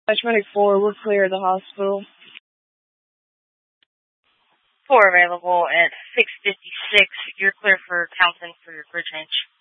24, we're clear of the hospital. 4 available at 6:56. You're clear for Townsend for your crew change.